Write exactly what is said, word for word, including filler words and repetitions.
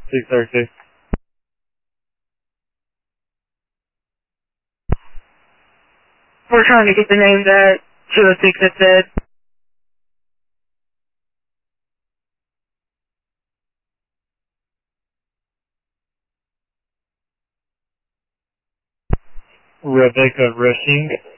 six thirty-two. We're trying to get the name that two oh six had said. Rebecca Rushing.